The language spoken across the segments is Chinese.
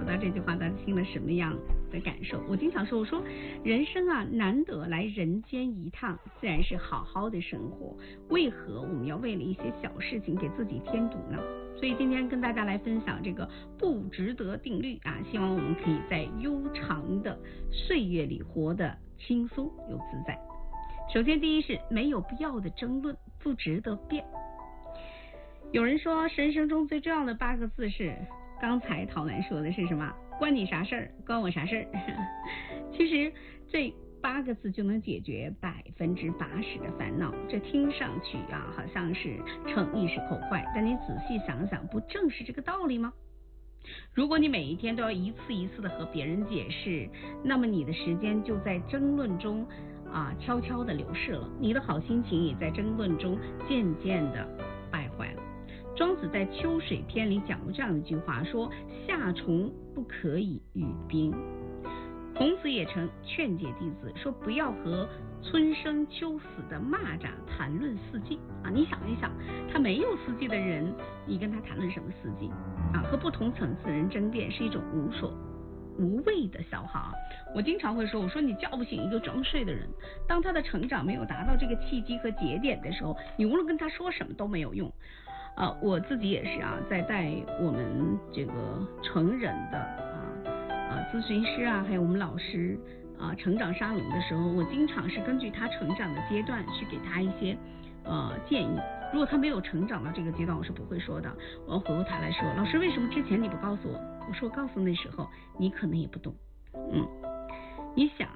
道这句话大家听了什么样的感受。我经常说，我说人生啊，难得来人间一趟，自然是好好的生活，为何我们要为了一些小事情给自己添堵呢？所以今天跟大家来分享这个不值得定律啊，希望我们可以在悠长的岁月里活得轻松又自在。首先第一是没有必要的争论，不值得辩。有人说人生中最重要的8个字是，刚才陶楠说的是什么？关你啥事儿，关我啥事儿。其实这8个字就能解决80%的烦恼，这听上去啊好像是逞一时口快，但你仔细想想，不正是这个道理吗？如果你每一天都要一次一次的和别人解释，那么你的时间就在争论中悄悄的流逝了，你的好心情也在争论中渐渐的败坏了。庄子在《秋水篇》里讲过这样一句话，说夏虫不可以语冰。孔子也曾劝诫弟子说，不要和春生秋死的蚂蚱谈论四季啊！你想一想，他没有四季的人，你跟他谈论什么四季啊？和不同层次的人争辩是一种无谓的消耗。我经常会说，我说你叫不醒一个装睡的人，当他的成长没有达到这个契机和节点的时候，你无论跟他说什么都没有用。我自己也是在带我们这个成人的咨询师还有我们老师成长沙龙的时候，我经常是根据他成长的阶段去给他一些建议。如果他没有成长到这个阶段，我是不会说的。我要回过他来说，老师为什么之前你不告诉我？我说我告诉那时候你可能也不懂。你想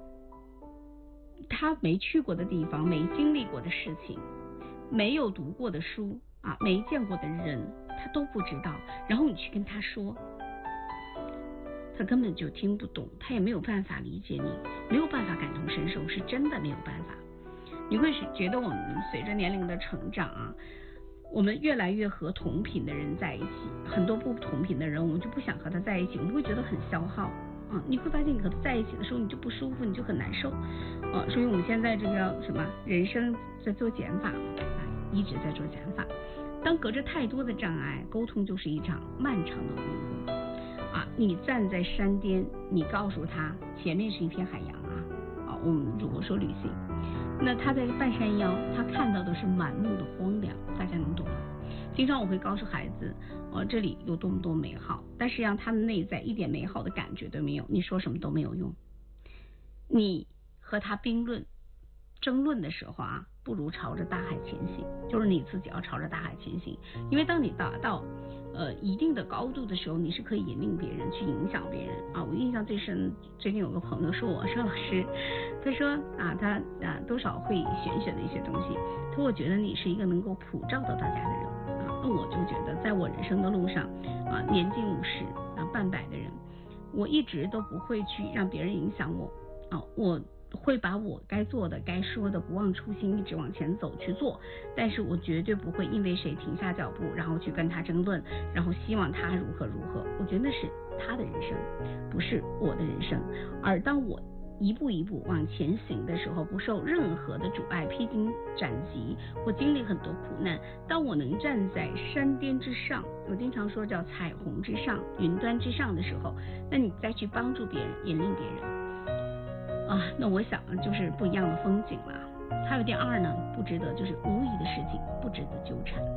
他没去过的地方，没经历过的事情，没有读过的书没见过的人，他都不知道，然后你去跟他说，他根本就听不懂，他也没有办法理解你，没有办法感同身受，是真的没有办法。你会觉得我们随着年龄的成长我们越来越和同频的人在一起，很多不同频的人我们就不想和他在一起，我们会觉得很消耗你会发现你和他在一起的时候你就不舒服，你就很难受所以我们现在这个什么人生在做减法一直在做减法。当隔着太多的障碍，沟通就是一场漫长的迷路你站在山巅，你告诉他前面是一片海洋我们如果说旅行，那他在半山腰，他看到的是满目的荒凉，大家能懂吗？经常我会告诉孩子这里有多么多美好，但是让他的内在一点美好的感觉都没有，你说什么都没有用。你和他争论的时候不如朝着大海前行，就是你自己要朝着大海前行。因为当你达到一定的高度的时候，你是可以引领别人，去影响别人我印象最深，最近有个朋友说我说老师，他说他多少会玄学的一些东西，他说我觉得你是一个能够普照到大家的人那我就觉得在我人生的路上年近50半百的人，我一直都不会去让别人影响我我会把我该做的该说的不忘初心，一直往前走去做，但是我绝对不会因为谁停下脚步然后去跟他争论，然后希望他如何如何。我觉得那是他的人生，不是我的人生。而当我一步一步往前行的时候，不受任何的阻碍，披荆斩棘或经历很多苦难，当我能站在山巅之上，我经常说叫彩虹之上云端之上的时候，那你再去帮助别人引领别人那我想就是不一样的风景了。还有第2呢，不值得，就是无意的事情不值得纠缠。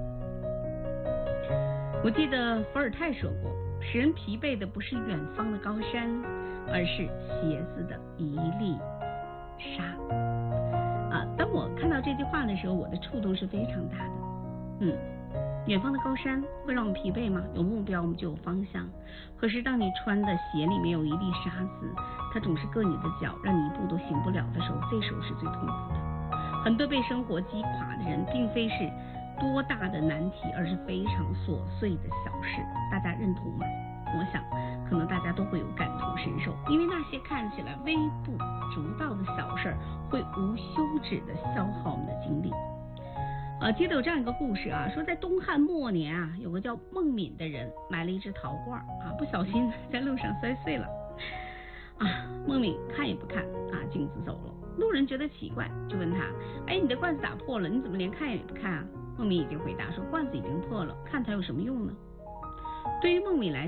我记得伏尔泰说过，使人疲惫的不是远方的高山，而是鞋子的一粒沙当我看到这句话的时候，我的触动是非常大的远方的高山会让我们疲惫吗？有目标我们就有方向，可是当你穿的鞋里面有一粒沙子，它总是硌你的脚，让你一步都行不了的时候，这时候是最痛苦的。很多被生活击垮的人，并非是多大的难题，而是非常琐碎的小事。大家认同吗？我想可能大家都会有感同身受，因为那些看起来微不足道的小事会无休止的消耗我们的精力记得有这样一个故事说在东汉末年有个叫孟敏的人买了一只陶罐不小心在路上摔碎了孟敏看也不看径自走了。路人觉得奇怪，就问他你的罐子打破了，你怎么连看也不看孟敏已经回答说，罐子已经破了，看它有什么用呢？对于孟敏来